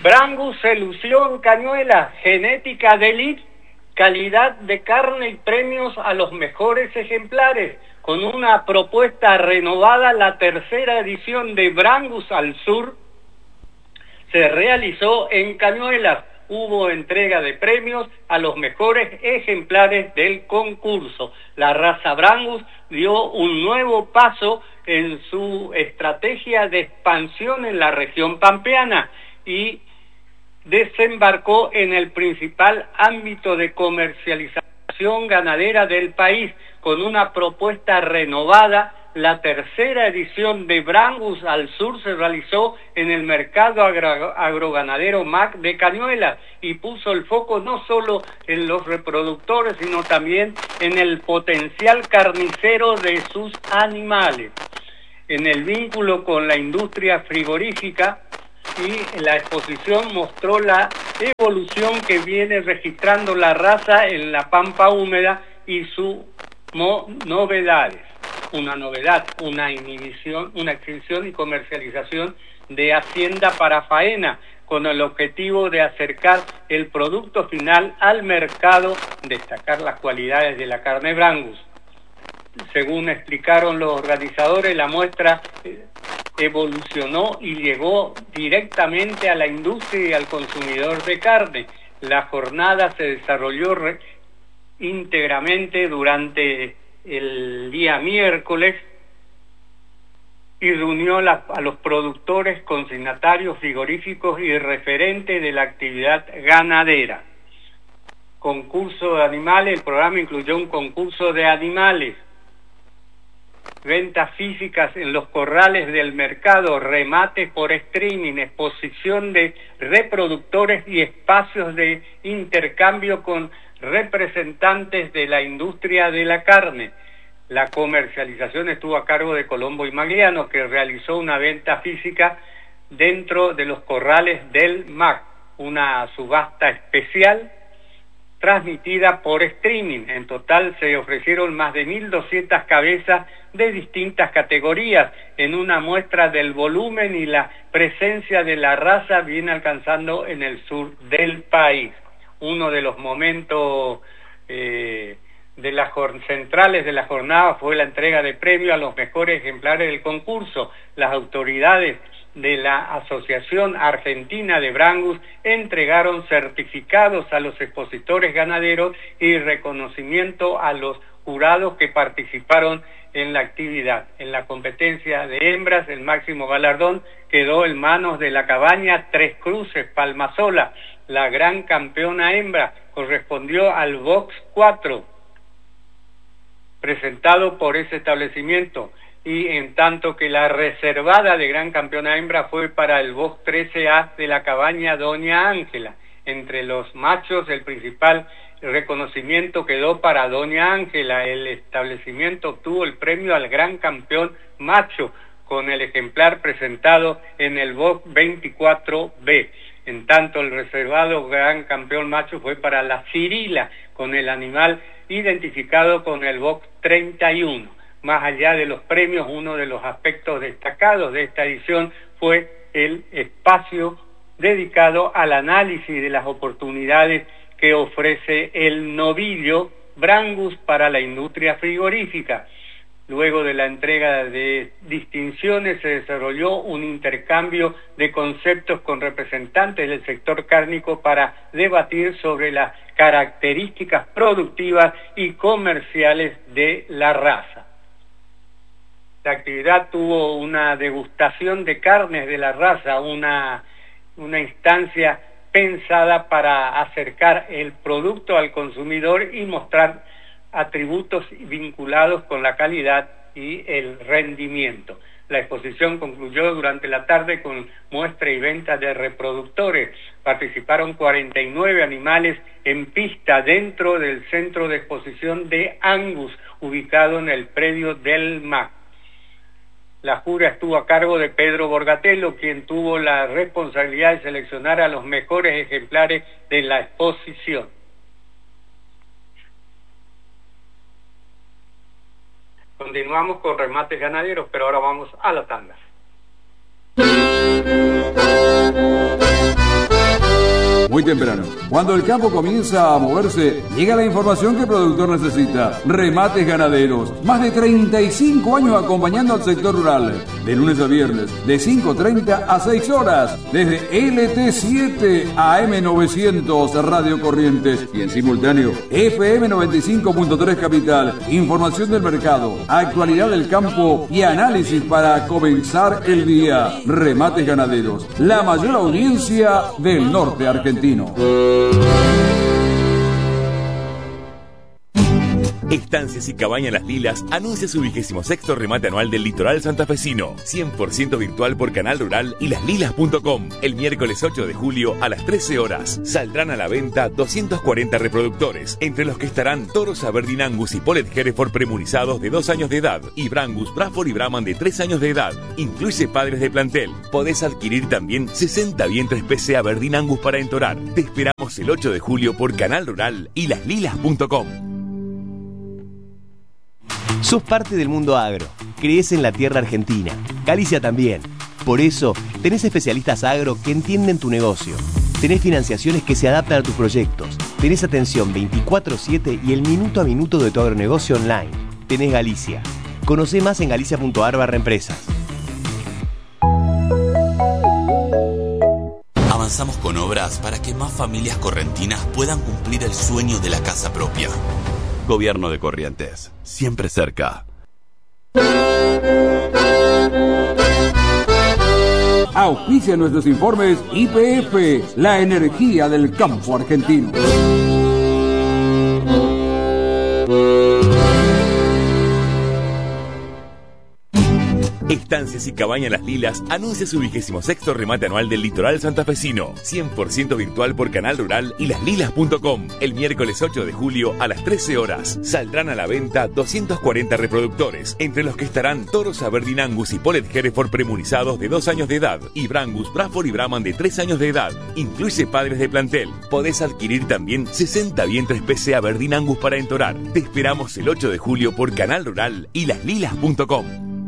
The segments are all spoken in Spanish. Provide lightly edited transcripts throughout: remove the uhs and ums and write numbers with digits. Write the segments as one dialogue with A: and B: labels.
A: Brangus se lució en Cañuelas, genética de elite, calidad de carne y premios a los mejores ejemplares, con una propuesta renovada. La tercera edición de Brangus al Sur se realizó en Cañuelas. Hubo entrega de premios a los mejores ejemplares del concurso. La raza Brangus dio un nuevo paso en su estrategia de expansión en la región pampeana y desembarcó en el principal ámbito de comercialización ganadera del país con una propuesta renovada. La tercera edición de Brangus al Sur se realizó en el mercado agroganadero MAC de Cañuelas y puso el foco no solo en los reproductores, sino también en el potencial carnicero de sus animales. En el vínculo con la industria frigorífica, y la exposición mostró la evolución que viene registrando la raza en la pampa húmeda y sus novedades. Una novedad, una exhibición y comercialización de hacienda para faena, con el objetivo de acercar el producto final al mercado, destacar las cualidades de la carne Brangus. Según explicaron los organizadores, la muestra evolucionó y llegó directamente a la industria y al consumidor de carne. La jornada se desarrolló íntegramente durante el día miércoles y reunió a los productores, consignatarios frigoríficos y referentes de la actividad ganadera. Concurso de animales. El programa incluyó un concurso de animales, ventas físicas en los corrales del mercado, remates por streaming, exposición de reproductores y espacios de intercambio con representantes de la industria de la carne. La comercialización estuvo a cargo de Colombo y Magliano, que realizó una venta física dentro de los corrales del MAC, una subasta especial transmitida por streaming. En total se ofrecieron más de 1.200 cabezas de distintas categorías, en una muestra del volumen y la presencia de la raza viene alcanzando en el sur del país. Uno de los momentos de las centrales de la jornada fue la entrega de premios a los mejores ejemplares del concurso. Las autoridades de la Asociación Argentina de Brangus entregaron certificados a los expositores ganaderos y reconocimiento a los jurados que participaron en la actividad. En la competencia de hembras, el máximo galardón quedó en manos de la cabaña Tres Cruces Palmasola. La gran campeona hembra correspondió al Box 4, presentado por ese establecimiento, y en tanto que la reservada de gran campeona hembra fue para el Box 13A de la cabaña Doña Ángela. Entre los machos, el principal reconocimiento quedó para Doña Ángela. El establecimiento obtuvo el premio al gran campeón macho con el ejemplar presentado en el Box 24B. En tanto, el reservado gran campeón macho fue para la Cirila, con el animal identificado con el Box 31. Más allá de los premios, uno de los aspectos destacados de esta edición fue el espacio dedicado al análisis de las oportunidades que ofrece el novillo Brangus para la industria frigorífica. Luego de la entrega de distinciones se desarrolló un intercambio de conceptos con representantes del sector cárnico para debatir sobre las características productivas y comerciales de la raza. La actividad tuvo una degustación de carnes de la raza, una instancia pensada para acercar el producto al consumidor y mostrar atributos vinculados con la calidad y el rendimiento. La exposición concluyó durante la tarde con muestra y venta de reproductores. Participaron 49 animales en pista dentro del centro de exposición de Angus, ubicado en el predio del MAC. La jura estuvo a cargo de Pedro Borgatello, quien tuvo la responsabilidad de seleccionar a los mejores ejemplares de la exposición. Continuamos con remates ganaderos, pero ahora vamos a la tanda.
B: muy temprano. Cuando el campo comienza a moverse, llega la información que el productor necesita. Remates Ganaderos. Más de 35 años acompañando al sector rural. De lunes a viernes, de 5:30 a 6 horas. Desde LT7 AM 900 Radio Corrientes. Y en simultáneo, FM 95.3 Capital. Información del mercado, actualidad del campo y análisis para comenzar el día. Remates Ganaderos. La mayor audiencia del norte argentino.
C: Estancias y Cabañas Las Lilas anuncia su 26º remate anual del litoral santafesino. 100% virtual por Canal Rural y laslilas.com. El miércoles 8 de julio a las 13 horas. Saldrán a la venta 240 reproductores, entre los que estarán toros Aberdeen Angus y Polet Hereford premunizados de 2 años de edad y Brangus, Braford y Brahman de 3 años de edad. Incluye padres de plantel. Podés adquirir también 60 vientres PC Aberdeen Angus para entorar. Te esperamos el 8 de julio por Canal Rural y laslilas.com.
D: Sos parte del mundo agro, crees en la tierra argentina, Galicia también. Por eso, tenés especialistas agro que entienden tu negocio. Tenés financiaciones que se adaptan a tus proyectos. Tenés atención 24/7 y el minuto a minuto de tu agronegocio online. Tenés Galicia. Conocé más en galicia.ar/empresas.
E: Avanzamos con obras para que más familias correntinas puedan cumplir el sueño de la casa propia. Gobierno de Corrientes, siempre cerca.
B: Auspicia nuestros informes YPF, la energía del campo argentino.
C: Estancias y Cabañas Las Lilas anuncia su 26º remate anual del litoral santafesino. 100% virtual por Canal Rural y laslilas.com. El miércoles 8 de julio a las 13 horas. Saldrán a la venta 240 reproductores, entre los que estarán toros Aberdeen Angus y Polet Hereford premunizados de 2 años de edad y Brangus, Braford y Brahman de 3 años de edad. Incluye padres de plantel. Podés adquirir también 60 vientres PC Aberdeen Angus para entorar. Te esperamos el 8 de julio por Canal Rural y laslilas.com.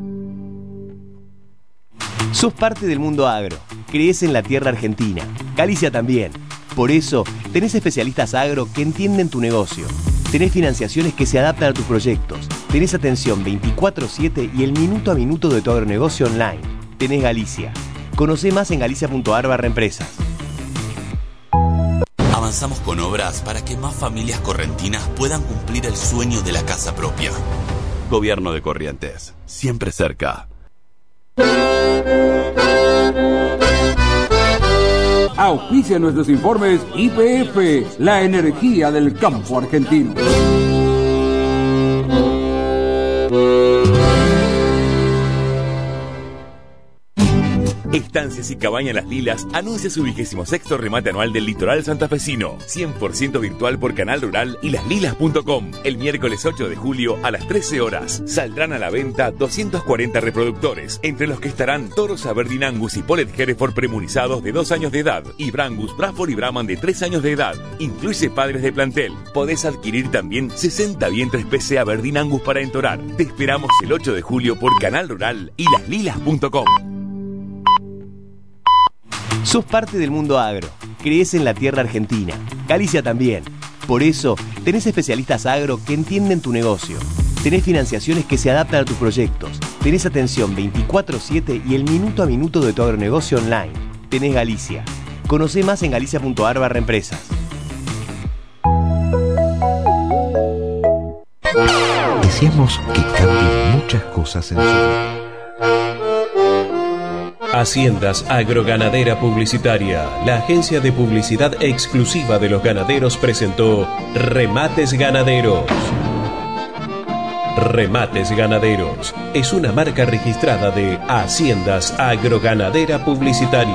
D: Sos parte del mundo agro, crees en la tierra argentina, Galicia también. Por eso, tenés especialistas agro que entienden tu negocio. Tenés financiaciones que se adaptan a tus proyectos. Tenés atención 24/7 y el minuto a minuto de tu agronegocio online. Tenés Galicia. Conocé más en galicia.ar/empresas.
E: Avanzamos con obras para que más familias correntinas puedan cumplir el sueño de la casa propia. Gobierno de Corrientes, siempre cerca.
B: Auspicia nuestros informes YPF, la energía del campo argentino.
C: Estancias y Cabañas Las Lilas anuncia su 26º remate anual del litoral santafesino. 100% virtual por Canal Rural y laslilas.com. El miércoles 8 de julio a las 13 horas. Saldrán a la venta 240 reproductores, entre los que estarán toros Aberdeen Angus y Polet Hereford premunizados de 2 años de edad y Brangus, Braford y Brahman de 3 años de edad. Incluye padres de plantel. Podés adquirir también 60 vientres PC Aberdeen Angus para entorar. Te esperamos el 8 de julio por Canal Rural y laslilas.com.
D: Sos parte del mundo agro, crees en la tierra argentina, Galicia también. Por eso, tenés especialistas agro que entienden tu negocio. Tenés financiaciones que se adaptan a tus proyectos. Tenés atención 24/7 y el minuto a minuto de tu agronegocio online. Tenés Galicia. Conocé más en galicia.ar/empresas.
F: Deseamos que cambien muchas cosas en su vida.
G: Haciendas Agroganadera Publicitaria, la agencia de publicidad exclusiva de los ganaderos, presentó Remates Ganaderos. Remates Ganaderos es una marca registrada de Haciendas Agroganadera Publicitaria.